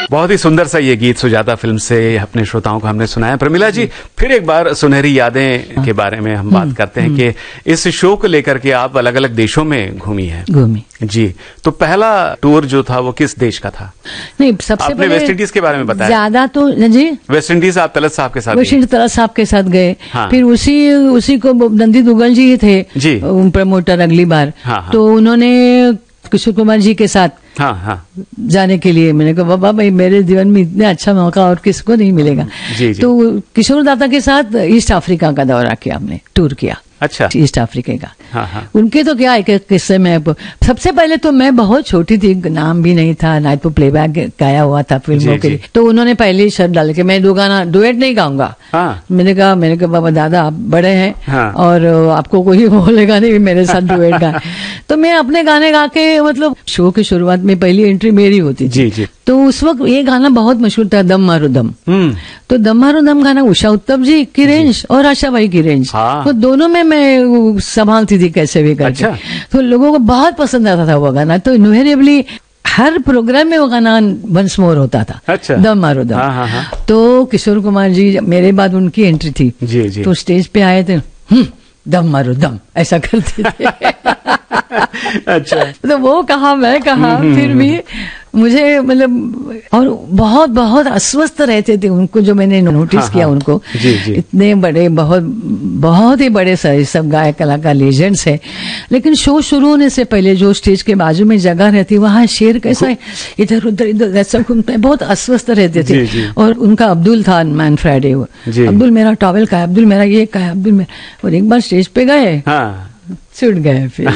बहुत ही सुंदर सा ये गीत सुजाता फिल्म से अपने श्रोताओं को हमने सुनाया। प्रमिला जी, फिर एक बार सुनहरी यादें के बारे में हम बात करते हैं कि इस शो को लेकर के आप अलग अलग देशों में घूमी हैं। जी, तो पहला टूर जो था वो किस देश का था? नहीं, सबसे पहले वेस्ट इंडीज के बारे में बताया। ज्यादा तो जी वेस्ट इंडीज आप तलत साहब के साथ, वेस्ट इंडीज तलत साहब के साथ गए। हाँ। फिर उसी को नंदी दुग्गल जी थे जी प्रमोटर अगली बार। हाँ। तो उन्होंने किशोर कुमार जी के साथ जाने के लिए, मैंने कहा बाबा भाई मेरे जीवन में इतना अच्छा मौका और किसको नहीं मिलेगा। जी। तो किशोर दादा के साथ ईस्ट अफ्रीका का दौरा किया, हमने टूर किया। अच्छा, ईस्ट अफ्रीका का। हाँ। उनके तो क्या एक किस्से में, सबसे पहले तो मैं बहुत छोटी थी, नाम भी नहीं था, नाइट पर प्लेबैक गाया हुआ था फिल्मों के लिए। तो उन्होंने पहले ही शर्त डाल के मैं दो गाना डुएट नहीं गाऊंगा। मैंने कहा बाबा दादा आप बड़े हैं और आपको कोई बोलेगा नहीं मेरे साथ डुएट गा। तो मैं अपने गाने गा के, मतलब शो की शुरुआत में पहली एंट्री मेरी होती थी। जी। तो उस वक्त ये गाना बहुत मशहूर था, दम मारो दम। तो दम मारो दम गाना उषा उत्तम जी की रेंज और आशा भाई की रेंज, तो दोनों में मैं संभालती थी कैसे भी करके। अच्छा। तो लोगों को बहुत पसंद आता था वो गाना, तो इनवेरिएबली हर प्रोग्राम में वो गाना वंस मोर होता था। अच्छा। दम मारो दम। हाँ। तो किशोर कुमार जी मेरे बाद उनकी एंट्री थी। जी। तो स्टेज पे आए थे, दम मारो दम ऐसा करते थे। अच्छा। तो वो कहा मैं कहा, फिर भी मुझे मतलब, और बहुत बहुत अस्वस्थ रहते थे उनको, जो मैंने नोटिस किया उनको। जी। इतने बड़े, बहुत ही बड़े सब गायक कलाकार लेजेंड्स हैं, लेकिन शो शुरू होने से पहले जो स्टेज के बाजू में जगह रहती, वहाँ शेर कैसा इधर उधर ऐसा घूमता है, बहुत अस्वस्थ रहते थे। जी। और उनका अब्दुल था, मैन फ्राइडे, अब्दुल मेरा टॉवेल का है, अब्दुल मेरा ये का है, अब्दुल मेरा, और एक बार स्टेज पे गए, छूट गए। फिर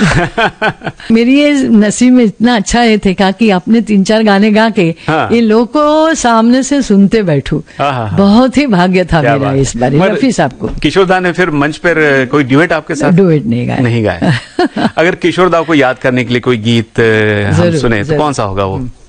मेरी ये नसीब में इतना अच्छा ये थे कि आपने 3-4 गाने गा के ये लोगों को सामने से सुनते बैठू, बहुत ही भाग्य था मेरा इस बार। रफी साहब को किशोरदा ने फिर मंच पर कोई ड्यूएट आपके साथ? ड्यूएट नहीं गाया। अगर किशोरदा को याद करने के लिए कोई गीत हम सुने तो कौन सा होगा वो?